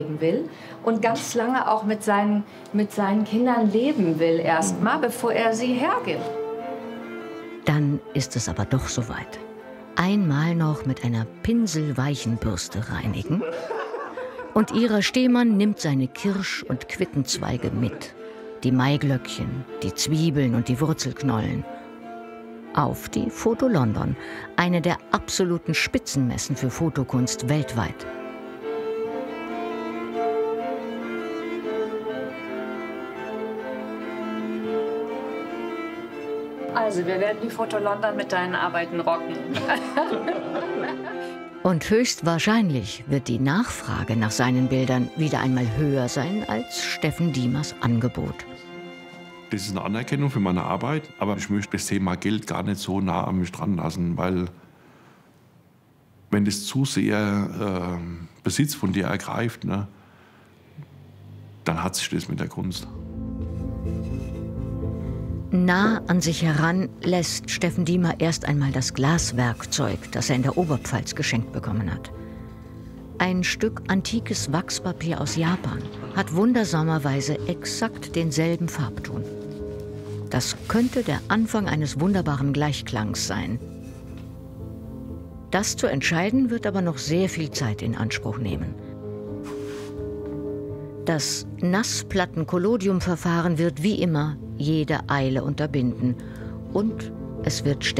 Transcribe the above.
will und ganz lange auch mit seinen Kindern leben will erstmal, bevor er sie hergibt. Dann ist es aber doch soweit. Einmal noch mit einer pinselweichen Bürste reinigen. Und Ira Stehmann nimmt seine Kirsch- und Quittenzweige mit. Die Maiglöckchen, die Zwiebeln und die Wurzelknollen. Auf die Foto London, eine der absoluten Spitzenmessen für Fotokunst weltweit. Also, wir werden die Foto London mit deinen Arbeiten rocken. Und höchstwahrscheinlich wird die Nachfrage nach seinen Bildern wieder einmal höher sein als Steffen Diemers Angebot. Das ist eine Anerkennung für meine Arbeit, aber ich möchte das Thema Geld gar nicht so nah an mich dran lassen, weil wenn das zu sehr Besitz von dir ergreift, ne, dann hat sich das mit der Kunst. Nah an sich heran lässt Steffen Diemer erst einmal das Glaswerkzeug, das er in der Oberpfalz geschenkt bekommen hat. Ein Stück antikes Wachspapier aus Japan hat wundersamerweise exakt denselben Farbton. Das könnte der Anfang eines wunderbaren Gleichklangs sein. Das zu entscheiden wird aber noch sehr viel Zeit in Anspruch nehmen. Das Nassplatten-Collodium-Verfahren wird wie immer jede Eile unterbinden und es wird